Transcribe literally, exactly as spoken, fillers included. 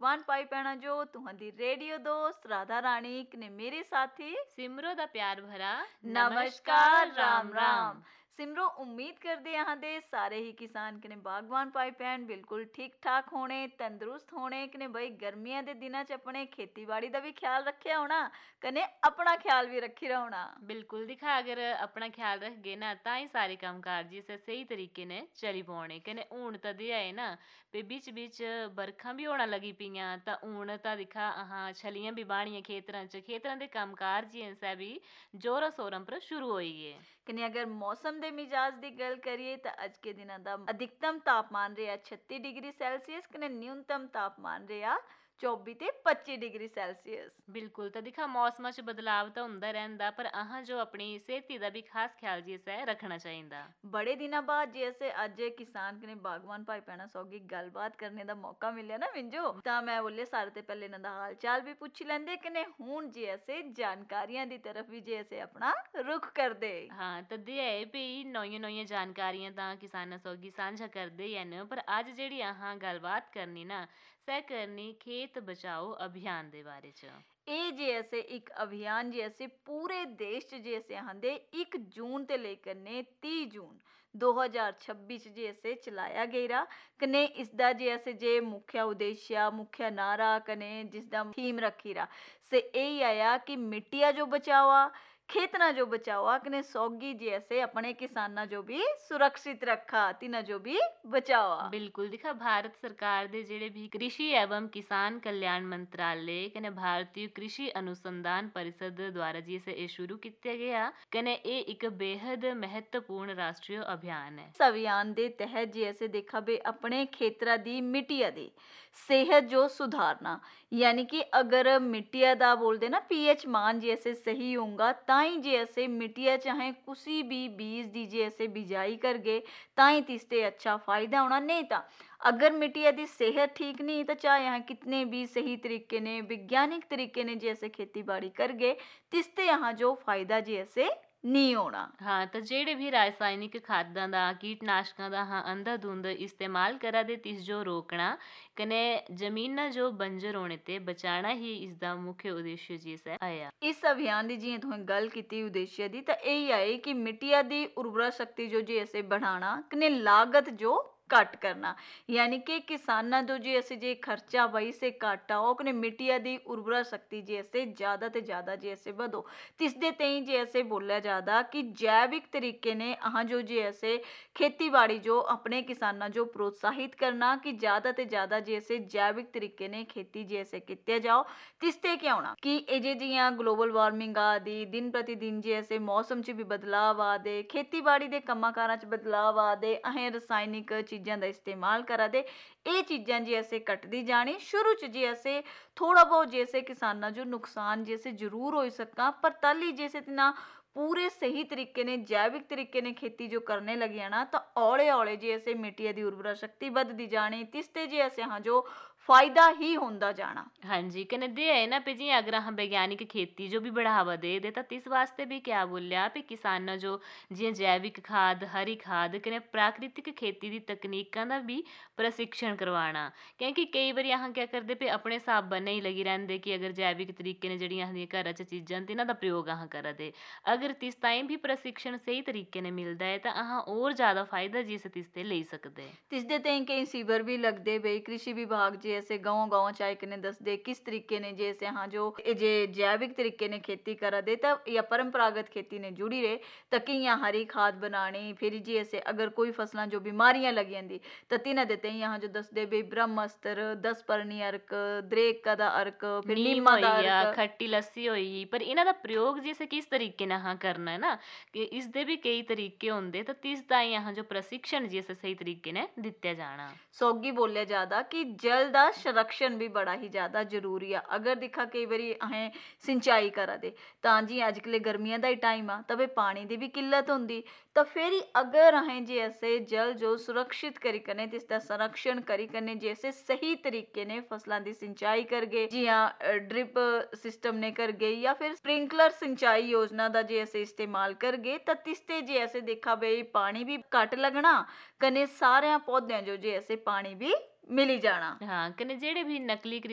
ਬਾਗਬਾਨ ਭਾਈ ਭੈਣਾਂ ਜੋ ਤੁਹਾਡੀ ਰੇਡੀਓ ਦੋਸਤ ਰਾਧਾ ਰਾਣੀ ਨੇ ਮੇਰੇ ਸਾਥੀ सिमरो दा प्यार भरा नमस्कार राम राम सिमरो उम्मीद करते हैं दे सारे ही किसान कने बागबान भाई भैन बिल्कुल ठीक ठाक होने तंदुरुस्त होने कने भाई गर्मियां दे दिनां च अपने खेतीबाड़ी दा भी ख्याल रखिया होना कने अपना ख्याल भी रखी होना। बिल्कुल दिखा अगर अपना ख्याल रख गए ना तां ही सारे कामकाज जिसे सही तरीके ने चली पाने कने हून तां दे आए ना ते बिच बिच बरखां भी होना लगी पियां तां हून तां दिखा अहां छलियां भी बाणियां खेतरां च खेतरां दे कामकाज जी ऐसा भी जोरा सोरां पर शुरू होई गए कने अगर मौसम दे मिजाज दी गल करिए तो अज के दिनों का अधिकतम तापमान रहा छत्ती डिग्री सैल्सियस कने न्यूनतम तापमान रहा चौबी ते पच्ची डिग्री सैल्सियस। बिल्कुल तो दिखा मौसम च बदलाव तो हुंदा रहिंदा पर अहां जो अपनी सेहती दा भी खास ख्याल जिसा रखना चाहिए। बड़े दिनों बाद जैसे अज किसान कने बागवान भाई भैणा सौगी गलबात करने का मौका मिले ना मिंजो तां मैं बोले सारे ते पहले इन्हां दा हाल चाल भी पूछी लैंदे कने हुण जैसे जानकारियां दी तरफ भी जैसे अपना रुख कर दे। हाँ तो दे है भी नौइयां नौइयां जानकारियां तां किसानां सौगी सांझा करदे ही हन पर अज जेहड़ी अहां गलबात करनी ना सह करनी खेत बचाओ अभियान दे बारे च। ਇਹ जैसे एक अभियान जैसे पूरे देश च जैसे आंदे एक जून ते लेकर ने तीह जून दो हज़ार छब्बीस जैसे चलाया गया कने इसदा जैसे जे मुख्य उद्देश्य मुख्य नारा कने जिसदा थीम रखी रहा से यही आया कि मिट्टिया जो बचावा खेतना जो बचावा कने सौगी जैसे अपने किसाना जो भी सुरक्षित रखा तिना जो भी बचावा। बिल्कुल दिखा भारत सरकार दे जेड़े भी कृषि एवं किसान कल्याण मंत्रालय कने भारतीय कृषि अनुसंधान परिषद द्वारा जी से ये शुरू किया गया कने ये एक बेहद महत्वपूर्ण राष्ट्रीय अभियान है। इस अभियान दे तहत जैसे देखा बे अपने खेतरा दी मिट्टिया दी सेहत जो सुधारना यानी कि अगर मिट्टिया दा बोल दे ना पीएच मान जैसे सही होगा ताई जैसे मिट्टिया चाहे किसी भी बीज दी जैसे बिजाई कर गए ताई तिसते अच्छा फायदा होना नहीं था अगर मिट्टिया दी सेहत ठीक नहीं तो चाहे यहाँ कितने भी सही तरीके ने वैज्ञानिक तरीके ने जैसे खेती बाड़ी कर गए तिसते यहाँ जो फायदा जैसे नहीं होना। हाँ तो जेड़े भी रासायनिक खादां दा कीटनाशकां दा हाँ अंधाधुंध इस्तेमाल करा दे तिस जो रोकना कने जमीना जो बंजर होने ते बचाना ही इसदा मुख्य उद्देश्य जिस आया। इस अभियान दी जियां तुहें गल कीती उद्देश्य दी तां यही आए कि मिट्टिया दी उर्वरा शक्ति जो जे ऐसे बढ़ाना कने लागत जो घट करना यानी कि किसाना जो जे ऐसे जे खर्चा वही से घट आओ कने मिट्टिया दी उर्वरा शक्ति जैसे ज्यादा ते ज्यादा जैसे बढ़ो तिसदे तेई जैसे बोला जाता कि जैविक तरीके ने अहाँ जो जे ऐसे खेती बाड़ी जो अपने किसाना जो प्रोत्साहित करना कि ज्यादा ते ज्यादा जैसे जैविक तरीके ने खेती जैसे किया जाओ तिसते क्या होना कि ये जे जियां ग्लोबल वार्मिंग आ दी दिन प्रतिदिन जैसे मौसम च भी बदलाव आ दे खेती बाड़ी दे कम्मा कारां च बदलाव आ दे अहें रसायनिक चीज़ां दा इस्तेमाल करा दे ये चीज़ां जैसे कटदी जानी शुरू च जैसे थोड़ा बहुत जैसे किसाना जो नुकसान जैसे जरूर हो सका पर ताली जैसे तिना पूरे सही तरीके ने जैविक तरीके ने खेती जो करने लगे ना तो औले औले जैसे मिट्टिया दी उर्वरा शक्ति बढ़ती जानी तिसते जैसे हाँ जो फायदा ही होंदा जाना। हाँ जी कने दे है ना पे जी अगर हम वैज्ञानिक खेती जो भी बढ़ावा दे दे तिस वास्ते भी क्या बोलिया भी किसान जो जियां जैविक खाद हरी खाद कने प्राकृतिक खेती दी तकनीकां दा भी प्रशिक्षण करवाना क्योंकि कई बार अहां क्या करदे पे अपने हिसाब बने ही लगी रहिंदे कि अगर जैविक तरीके ने जड़ियां अहां घर च चीज़ां तिन्हां दा प्रयोग अहां करा दे अगर तिस ताईं भी प्रशिक्षण सही तरीके ने मिलदा है तां अहां और ज्यादा फायदा जिस तिसते ले सकदे तिसदे ते कई सीवर भी लगदे बई कृषि विभाग जे जैसे गाँव गाँव चाहे कने दस दे किस तरीके ने जैसे हाँ जो जे जैविक तरीके ने खेती करा दे तब या परंपरागत खेती ने जुड़ी रहे तक यहाँ हरी खाद बनानी फिर जैसे अगर कोई फसलां जो बीमारियां लगी जाती तो तिन्हां देते यहाँ जो दस दे बे ब्रह्मास्त्र दस परनी अर्क द्रेका दा अर्क फिर नीमा दा अर्क खट्टी लस्सी होई पर इन्हां दा प्रयोग जैसे किस तरीके ना हाँ करना है ना कि इसदे भी कई तरीके होंदे तो तिस दा यहाँ जो प्रशिक्षण जैसे सही तरीके ने दित्या जाना। सौगी बोलिया जाता कि जल दा संरक्षण भी बड़ा ही ज्यादा जरूरी है अगर दिखा कई बारी अहें सिंचाई करा दे तां जी अजकल गर्मियां दा ही टाइम आ तबे पानी दी भी किल्लत होंदी तो फिर अगर अहें जे ऐसे जल जो सुरक्षित करी कने जिसका संरक्षण करी कने जैसे सही तरीके ने फसलों की सिंचाई कर गए जियां ड्रिप सिस्टम ने कर गए या फिर स्प्रिंकलर सिंचाई योजना का जे ऐसे इस्तेमाल कर गए तो तिसते जे ऐसे देखा बे पानी भी घट लगना कने सारे पौधों जो जे ऐसे पानी भी मिली जाना। हाँ कने जेड़े भी नकली